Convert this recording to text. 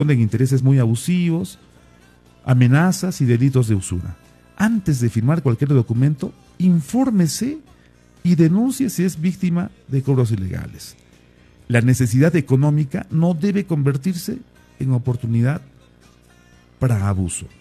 en intereses muy abusivos, amenazas y delitos de usura. Antes de firmar cualquier documento, infórmese y denuncie si es víctima de cobros ilegales. La necesidad económica no debe convertirse en oportunidad para abuso.